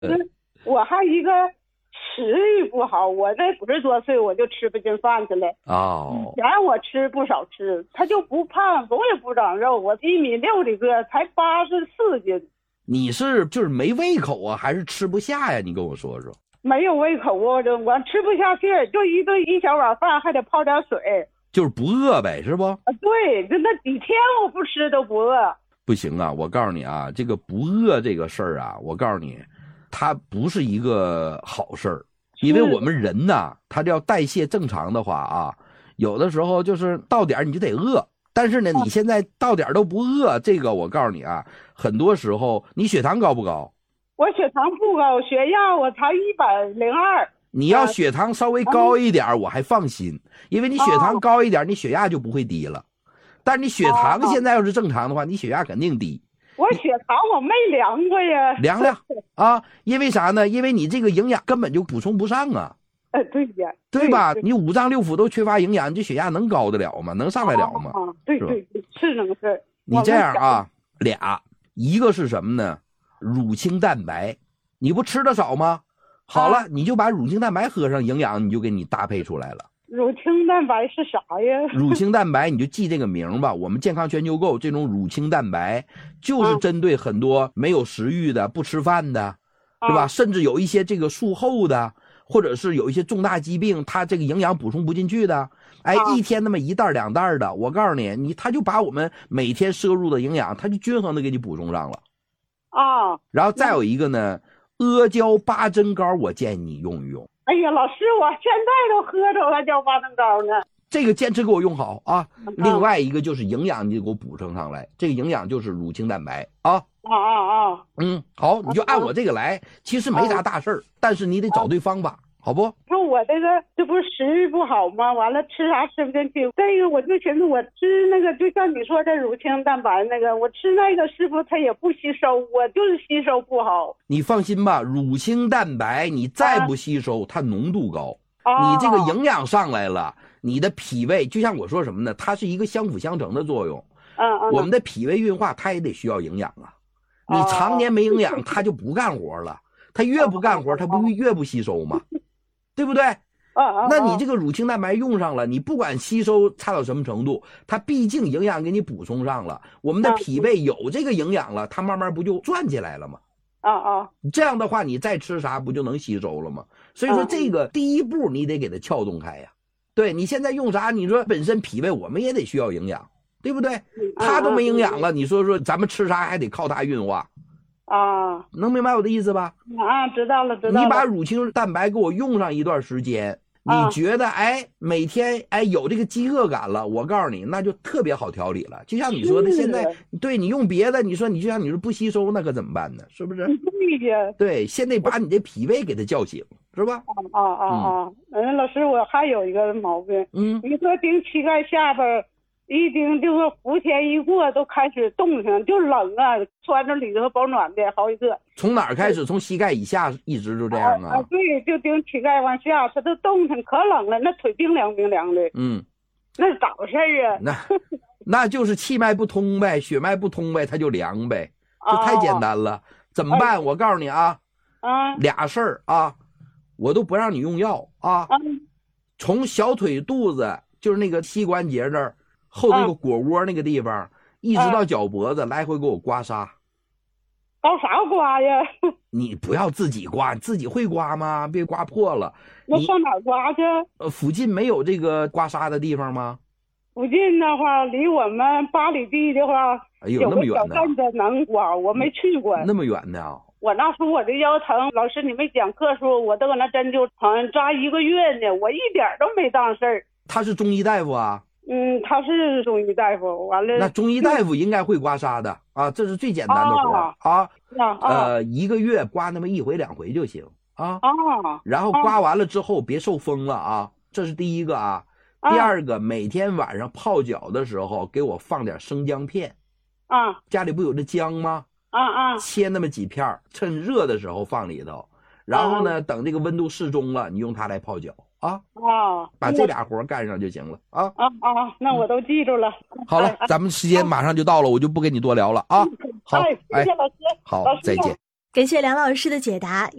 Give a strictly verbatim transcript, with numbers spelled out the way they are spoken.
我还一个食欲不好，我这五十多岁我就吃不进饭去了。 哦， 以前我吃不少吃，他就不胖，总也不长肉。我一米六的个，才八十四斤。 你是就是没胃口啊，还是吃不下呀？你跟我说说。 没有胃口啊，这我吃不下去，就一顿一小碗饭，还得泡点水。 就是不饿呗，是不？ 啊，对，就那几天我不吃都不饿。 不行啊，我告诉你啊，这个不饿这个事儿啊，我告诉你，它不是一个好事儿，因为我们人呐，他要代谢正常的话啊，有的时候就是到点你就得饿，但是呢，你现在到点都不饿，这个我告诉你啊，很多时候你血糖高不高？ 我血糖不高，血压我才一百零二。 你要血糖稍微高一点，我还放心，因为你血糖高一点，你血压就不会低了。但是你血糖现在要是正常的话，你血压肯定低。 我血糖我没量过呀。 量量啊，因为啥呢？因为你这个营养根本就补充不上啊。 哎，对呀， 对吧？你五脏六腑都缺乏营养，你这血压能高得了吗？能上来了吗？ 啊，对对对，是那个事儿。 你这样啊，俩，一个是什么呢？乳清蛋白，你不吃的少吗？好了，你就把乳清蛋白喝上，营养你就给你搭配出来了。 乳清蛋白是啥呀？ 乳清蛋白你就记这个名吧。我们健康全球购这种乳清蛋白，就是针对很多没有食欲的、不吃饭的，是吧？甚至有一些这个术后的，或者是有一些重大疾病，他这个营养补充不进去的，哎，一天那么一袋两袋的，我告诉你，你他就把我们每天摄入的营养，他就均衡的给你补充上了。 啊， 然后再有一个呢，阿胶八珍膏，我建议你用一用。 哎呀，老师，我现在都喝着阿胶八珍膏呢。 这个坚持给我用好啊！另外一个就是营养，你给我补充上来。这个营养就是乳清蛋白啊！ 啊啊啊！ 嗯，好，你就按我这个来。其实没啥大事儿，但是你得找对方法，好不？ 说我这个这不是食欲不好吗？完了吃啥吃不进去。这个我就寻思，我吃那个就像你说的乳清蛋白那个，我吃那个是不是它也不吸收？我就是吸收不好。 你放心吧，乳清蛋白你再不吸收，它浓度高。 啊、 你这个营养上来了，你的脾胃就像我说什么呢？它是一个相辅相成的作用。 嗯嗯。 我们的脾胃运化它也得需要营养啊。你常年没营养，它就不干活了。它越不干活，它不越不吸收吗？对不对？那你这个乳清蛋白用上了，你不管吸收差到什么程度，它毕竟营养给你补充上了，我们的脾胃有这个营养了，它慢慢不就转起来了吗？ 啊啊！ 这样的话，你再吃啥不就能吸收了吗？所以说，这个第一步你得给它撬动开呀。对，你现在用啥？你说本身脾胃我们也得需要营养，对不对？它都没营养了，你说说咱们吃啥还得靠它运化。 啊， 能明白我的意思吧？ 啊，知道了，知道了。 你把乳清蛋白给我用上一段时间，你觉得哎每天哎有这个饥饿感了，我告诉你那就特别好调理了。就像你说的，现在对你用别的，你说你就像你说不吸收，那可怎么办呢？是不是？ 对呀。 对，先得把你的脾胃给它叫醒，是吧？ 啊啊啊！嗯，老师，我还有一个毛病， 嗯， 你说顶膝盖下边。一顶就是伏天一过都开始冻上，就冷啊，穿着里头保暖的好几个。 从哪儿开始？从膝盖以下一直就这样啊？ 啊，对，就顶膝盖往下，它都冻上，可冷了，那腿冰凉冰凉的。 嗯， 那是咋回事啊？ 那那就是气脉不通呗，血脉不通呗，它就凉呗，这太简单了。哦、怎么办？我告诉你啊， 啊， 俩事儿啊，我都不让你用药啊。 嗯、 从小腿肚子，就是那个膝关节这儿。后那个腘窝那个地方，啊、一直到脚脖子，来回给我刮痧。 搞啥刮呀？ 你不要自己刮，自己会刮吗？别刮破了。 那上哪刮去？ 呃，附近没有这个刮痧的地方吗？ 附近的话，离我们八里地的话， 哎呦，那么远呢。 有个小镇子能刮，我没去过。 那么远呢？ 我那时候我这腰疼，老师你没讲课时候，我都搁那针灸疼扎一个月呢，我一点都没当事儿。 他是中医大夫啊？ 嗯，他是中医大夫，完了。 那中医大夫应该会刮痧的啊，这是最简单的活啊。 啊, 啊呃，一个月刮那么一回两回就行啊。 啊。 然后刮完了之后别受风了啊，这是第一个啊。第二个，每天晚上泡脚的时候给我放点生姜片。 啊。 家里不有这姜吗？ 啊啊。 切那么几片，趁热的时候放里头，然后呢，等这个温度适中了，你用它来泡脚。啊啊！ 把这俩活干上就行了啊！ 啊啊！那我都记住了。 好了，咱们时间马上就到了，我就不跟你多聊了啊。好， 哎，谢谢老师。 好， 老师再见。 感谢梁老师的解答。